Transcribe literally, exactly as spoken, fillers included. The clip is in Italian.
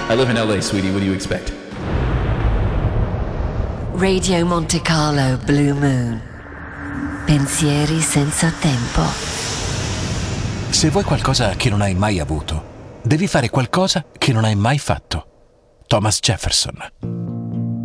I live in L A, sweetie. What do you expect? Radio Monte Carlo Blue Moon. Pensieri senza tempo. Se vuoi qualcosa che non hai mai avuto, devi fare qualcosa che non hai mai fatto. Thomas Jefferson.